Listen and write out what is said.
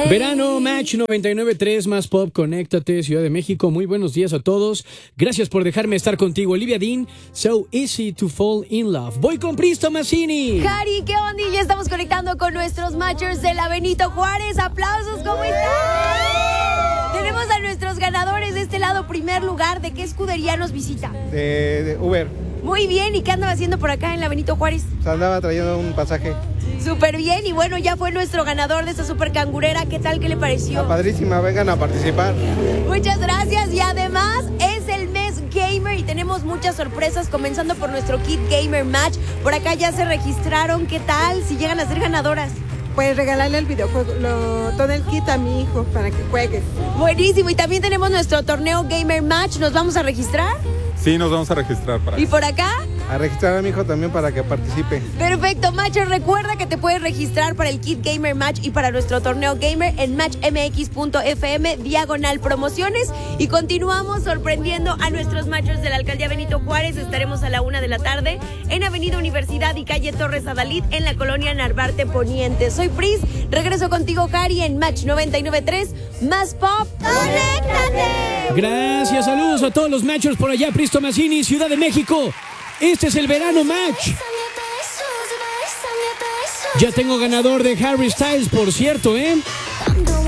Verano, Match 99.3, más pop, conéctate, Ciudad de México. Muy buenos días a todos. Gracias por dejarme estar contigo, Olivia Dean. So easy to fall in love. Voy con Pris Tomasini. Cari, ¿qué onda? Ya estamos conectando con nuestros matchers de la Benito Juárez. ¡Aplausos! ¿Cómo están? Tenemos a nuestros ganadores de este lado. Primer lugar, ¿de qué escudería nos visita? De Uber. Muy bien, ¿y qué andaba haciendo por acá en la Benito Juárez? Se andaba trayendo un pasaje. Súper bien, y bueno, ya fue nuestro ganador de esta super cangurera. ¿Qué tal? ¿Qué le pareció? Está padrísima, vengan a participar. Muchas gracias, y además es el mes gamer y tenemos muchas sorpresas, comenzando por nuestro Kid Gamer Match. Por acá ya se registraron. ¿Qué tal si llegan a ser ganadoras? Pues regalarle el videojuego, todo el kit a mi hijo para que juegue. Buenísimo, y también tenemos nuestro torneo Gamer Match. ¿Nos vamos a registrar? Sí, nos vamos a registrar para ¿Y eso. por acá? A registrar a mi hijo también para que participe. Perfecto, Matcher, recuerda que te puedes registrar para el Kid Gamer Match y para nuestro torneo Gamer en matchmx.fm/promociones. Y continuamos sorprendiendo a nuestros Matchers de la Alcaldía Benito Juárez. Estaremos a la 1 de la tarde en Avenida Universidad y calle Torres Adalid en la colonia Narvarte Poniente. Soy Pris, regreso contigo, Cari, en Match 99.3, más pop. ¡Conéctate! Gracias, saludos a todos los Matchers por allá, Pris Tomasini, Ciudad de México. Este es el Verano Match. Ya tengo ganador de Harry Styles, por cierto, ¿eh?